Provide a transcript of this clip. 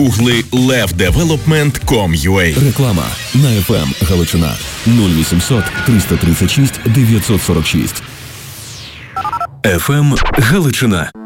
Гугли levdevelopment.com.ua. Реклама на FM Галичина 0800 336 946. FM Галичина.